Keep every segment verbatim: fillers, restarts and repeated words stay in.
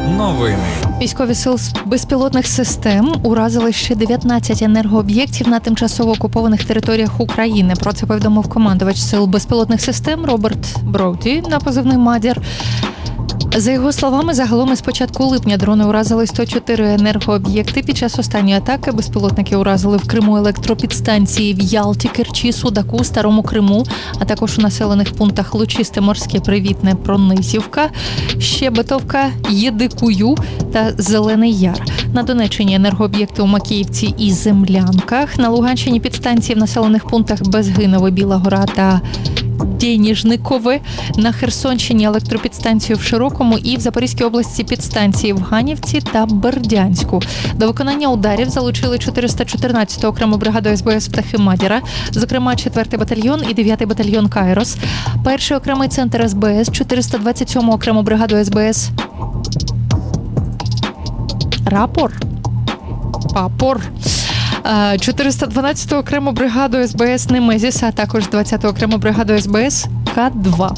Новини. Військові сил безпілотних систем уразили ще дев'ятнадцять енергооб'єктів на тимчасово окупованих територіях України. Про це повідомив командувач сил безпілотних систем Роберт Броуді на позивний «Мадір». За його словами, загалом із початку липня дрони уразили сто чотири енергооб'єкти. Під час останньої атаки безпілотники уразили в Криму електропідстанції в Ялті, Керчі, Судаку, Старому Криму, а також у населених пунктах Лучисте, Морське, Привітне, Пронизівка, Щебетовка, Єдикую та Зелений Яр. На Донеччині енергооб'єкти у Макіївці і Землянках. На Луганщині підстанції в населених пунктах Безгинове, Біла Гора та Деніжникове, на Херсонщині електропідстанцію в Широкому і в Запорізькій області підстанції в Ганівці та Бердянську. До виконання ударів залучили чотириста чотирнадцяту окрему бригаду ес бе ес «Птахи Мадіра», зокрема четвертий батальйон і дев'ятий батальйон «Кайрос», перший окремий центр ес бе ес, чотириста двадцять сьому окрему бригаду ес бе ес «Рапор», «Папор», чотириста дванадцяту окрему бригаду ес бе ес «Немезіс», а також двадцяту окрему бригаду ес бе ес «Ка два».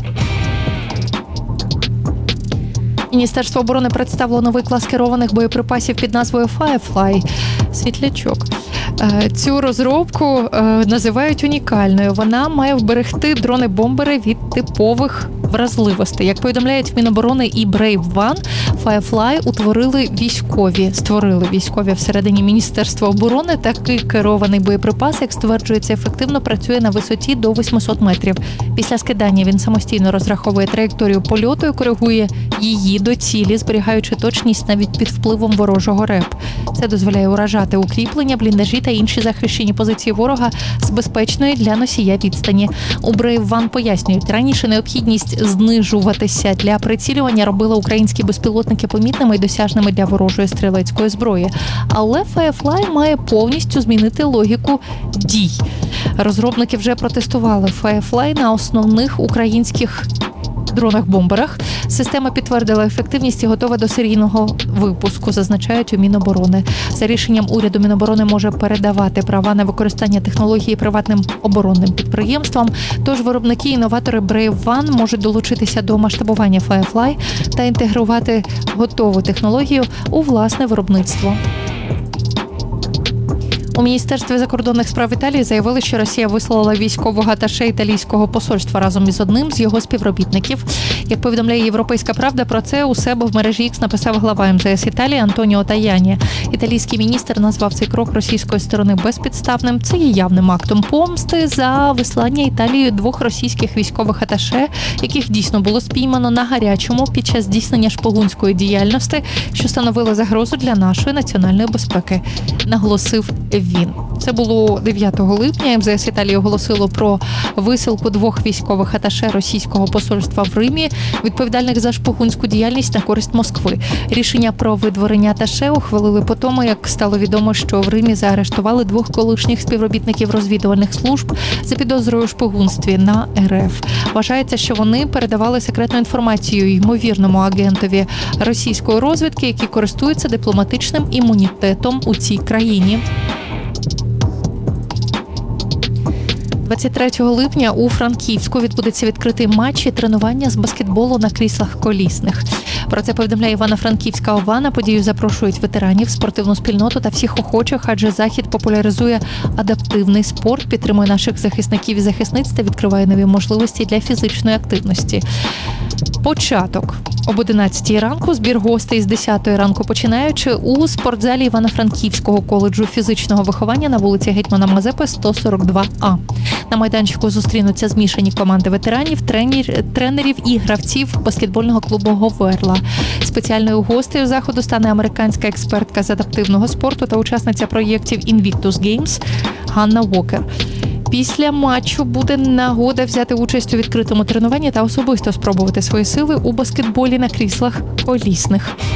Міністерство оборони представило новий клас керованих боєприпасів під назвою «Firefly» – «Світлячок». Цю розробку називають унікальною. Вона має вберегти дрони-бомбери від типових вразливостей. Як повідомляють в Міноборони і Brave One, Firefly утворили військові, створили військові всередині Міністерства оборони. Такий керований боєприпас, як стверджується, ефективно працює на висоті до вісімсот метрів. Після скидання він самостійно розраховує траєкторію польоту і коригує її до цілі, зберігаючи точність навіть під впливом ворожого РЕП. Це дозволяє уражати укріплення, бліндажі та інші захищені позиції ворога з безпечної для носія відстані. У Brave One пояснюють, раніше необхідність знижуватися для прицілювання робила українські безпілотники помітними і досяжними для ворожої стрілецької зброї. Але Firefly має повністю змінити логіку дій. Розробники вже протестували Firefly на основних українських дронах-бомберах. Система підтвердила ефективність і готова до серійного випуску, зазначають у Міноборони. За рішенням уряду Міноборони може передавати права на використання технології приватним оборонним підприємствам. Тож виробники і інноватори Brave One можуть долучитися до масштабування Firefly та інтегрувати готову технологію у власне виробництво. У Міністерстві закордонних справ Італії заявили, що Росія вислала військового аташе італійського посольства разом із одним з його співробітників. Як повідомляє «Європейська правда», про це у себе в мережі Ікс написав глава ем зе ес Італії Антоніо Таяні. Італійський міністр назвав цей крок російської сторони безпідставним. Це є явним актом помсти за вислання Італією двох російських військових аташе, яких дійсно було спіймано на гарячому під час здійснення шпигунської діяльності, що становила загрозу для нашої національної безпеки, наголосив він. Це було дев'ятого липня. ем зе ес Італії оголосило про висилку двох військових аташе російського посольства в Римі, відповідальних за шпигунську діяльність на користь Москви. Рішення про видворення аташе ухвалили по тому, як стало відомо, що в Римі заарештували двох колишніх співробітників розвідувальних служб за підозрою у шпигунстві на ер еф. Вважається, що вони передавали секретну інформацію ймовірному агентові російської розвідки, який користується дипломатичним імунітетом у цій країні. двадцять третього липня у Франківську відбудеться відкритий матч і тренування з баскетболу на кріслах колісних. Про це повідомляє Івано-Франківська ОВА. На подію запрошують ветеранів, спортивну спільноту та всіх охочих, адже захід популяризує адаптивний спорт, підтримує наших захисників і захисниць та відкриває нові можливості для фізичної активності. Початок об одинадцятій ранку, збір гостей з десятої ранку починаючи у спортзалі Івано-Франківського коледжу фізичного виховання на вулиці Гетьмана Мазепи, сто сорок два а. На майданчику зустрінуться змішані команди ветеранів, тренер, тренерів і гравців баскетбольного клубу «Говерла». Спеціальною гостею заходу стане американська експертка з адаптивного спорту та учасниця проєктів Invictus Games Ганна Уокер. Після матчу буде нагода взяти участь у відкритому тренуванні та особисто спробувати свої сили у баскетболі на кріслах колісних.